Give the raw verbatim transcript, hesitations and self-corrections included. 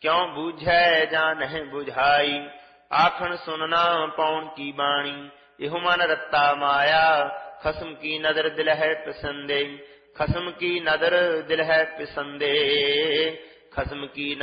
क्यों बूझै जानहि बुझाई। आखन सुनना पौन की बाणी, इहु मन रत्ता माया। खसम की नदर दिल है पसंदे, खसम की नदर दिल है पसंदे। खसम की